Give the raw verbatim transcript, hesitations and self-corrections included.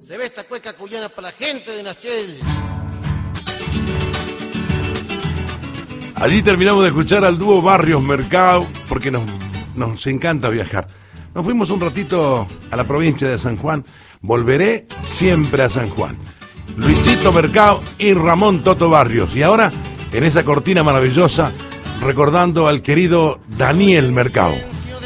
Se ve esta cueca cuyana para la gente de Nachel. Allí terminamos de escuchar al dúo Barrios Mercado, porque nos, nos encanta viajar. Nos fuimos un ratito a la provincia de San Juan. Volveré siempre a San Juan. Luisito Mercado y Ramón Toto Barrios. Y ahora, en esa cortina maravillosa, recordando al querido Daniel Mercado.